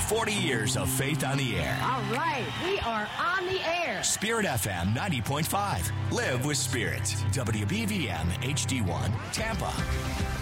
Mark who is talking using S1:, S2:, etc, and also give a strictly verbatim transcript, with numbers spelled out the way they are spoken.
S1: forty years of faith on the air.
S2: All right, we are on the air.
S1: Spirit F M ninety point five. Live with Spirit. W B V M H D one, Tampa.